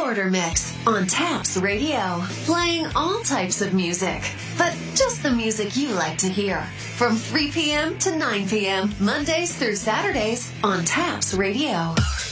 Border Mix on Taps Radio. Playing all types of music, but just the music you like to hear. From 3 p.m. to 9 p.m., Mondays through Saturdays on Taps Radio.